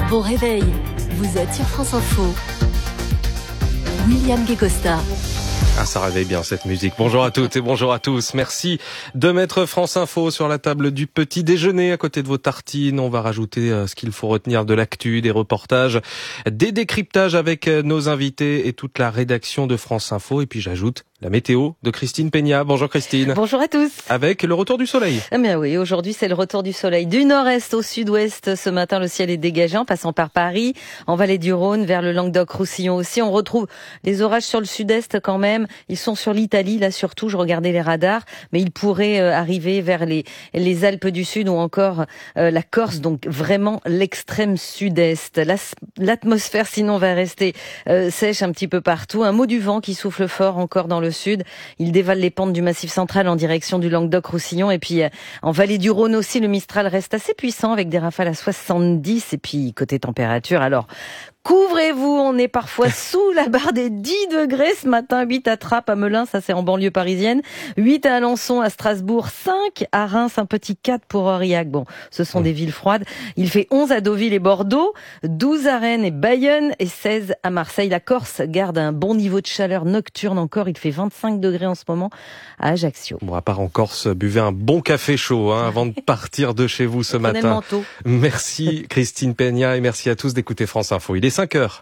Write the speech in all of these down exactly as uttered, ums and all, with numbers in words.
Bon réveil, vous êtes sur France Info. William Guécosta. Ah, ça réveille bien cette musique. Bonjour à toutes et bonjour à tous. Merci de mettre France Info sur la table du petit déjeuner à côté de vos tartines. On va rajouter euh, ce qu'il faut retenir de l'actu, des reportages, des décryptages avec euh, nos invités et toute la rédaction de France Info. Et puis j'ajoute la météo de Christine Peña. Bonjour Christine. Bonjour à tous. Avec le retour du soleil. Eh bien oui, aujourd'hui c'est le retour du soleil. Du nord-est au sud-ouest, ce matin le ciel est dégagé en passant par Paris, en vallée du Rhône, vers le Languedoc-Roussillon aussi. On retrouve les orages sur le sud-est quand même. Ils sont sur l'Italie, là surtout, je regardais les radars, mais ils pourraient euh, arriver vers les, les Alpes du Sud ou encore euh, la Corse, donc vraiment l'extrême sud-est. La, l'atmosphère sinon va rester euh, sèche un petit peu partout. Un mot du vent qui souffle fort encore dans le sud. Il dévale les pentes du Massif central en direction du Languedoc-Roussillon. Et puis, euh, en vallée du Rhône aussi, le Mistral reste assez puissant avec des rafales à soixante-dix. Et puis, côté température, alors... couvrez-vous, on est parfois sous la barre des dix degrés ce matin, huit à Trappes, à Melun, ça c'est en banlieue parisienne, huit à Alençon, à Strasbourg, cinq à Reims, un petit quatre pour Aurillac. Bon, ce sont des villes froides. Il fait onze à Deauville et Bordeaux, douze à Rennes et Bayonne et seize à Marseille. La Corse garde un bon niveau de chaleur nocturne encore, il fait vingt-cinq degrés en ce moment à Ajaccio. Bon, à part en Corse, buvez un bon café chaud hein, avant de partir de chez vous ce Prenez matin. Le manteau. Merci Christine Peña et merci à tous d'écouter France Info. Il est cinq heures.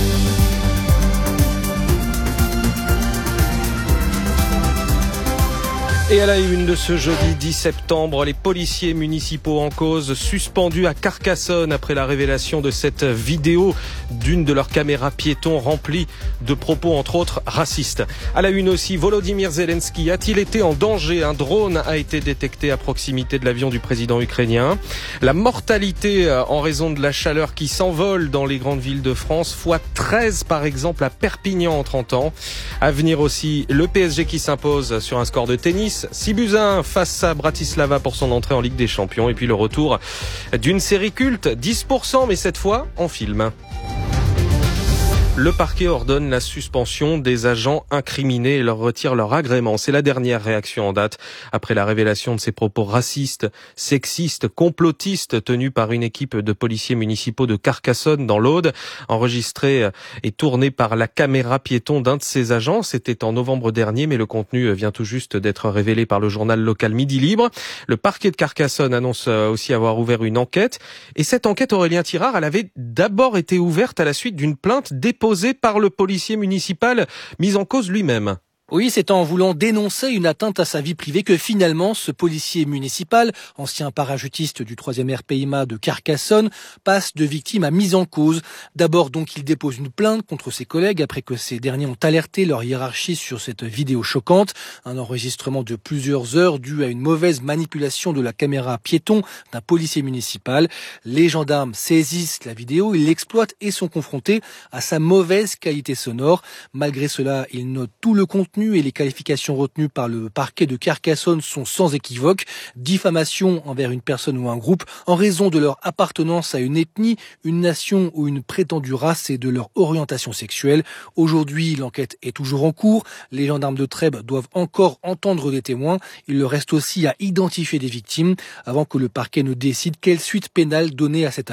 Et à la une de ce jeudi dix septembre, les policiers municipaux en cause suspendus à Carcassonne après la révélation de cette vidéo d'une de leurs caméras piétons remplie de propos entre autres racistes. À la une aussi, Volodymyr Zelensky a-t-il été en danger? Un drone a été détecté à proximité de l'avion du président ukrainien. La mortalité en raison de la chaleur qui s'envole dans les grandes villes de France, fois treize par exemple à Perpignan en trente ans. À venir aussi, le P S G qui s'impose sur un score de tennis. six buts à un face à Bratislava pour son entrée en Ligue des Champions. Et puis le retour d'une série culte, dix pour cent, mais cette fois en film. Le parquet ordonne la suspension des agents incriminés et leur retire leur agrément. C'est la dernière réaction en date après la révélation de ces propos racistes, sexistes, complotistes tenus par une équipe de policiers municipaux de Carcassonne dans l'Aude, enregistrés et tournés par la caméra piéton d'un de ces agents. C'était en novembre dernier, mais le contenu vient tout juste d'être révélé par le journal local Midi Libre. Le parquet de Carcassonne annonce aussi avoir ouvert une enquête. Et cette enquête, Aurélien Tirard, elle avait d'abord été ouverte à la suite d'une plainte déposée posé par le policier municipal mis en cause lui-même. Oui, c'est en voulant dénoncer une atteinte à sa vie privée que finalement ce policier municipal, ancien parachutiste du troisième R P I M A de Carcassonne, passe de victime à mise en cause. D'abord donc il dépose une plainte contre ses collègues après que ces derniers ont alerté leur hiérarchie sur cette vidéo choquante. Un enregistrement de plusieurs heures dû à une mauvaise manipulation de la caméra piéton d'un policier municipal. Les gendarmes saisissent la vidéo, ils l'exploitent et sont confrontés à sa mauvaise qualité sonore. Malgré cela, ils notent tout le contenu et les qualifications retenues par le parquet de Carcassonne sont sans équivoque. Diffamation envers une personne ou un groupe en raison de leur appartenance à une ethnie, une nation ou une prétendue race et de leur orientation sexuelle. Aujourd'hui, l'enquête est toujours en cours. Les gendarmes de Trèbes doivent encore entendre des témoins. Il leur reste aussi à identifier des victimes avant que le parquet ne décide quelle suite pénale donner à cette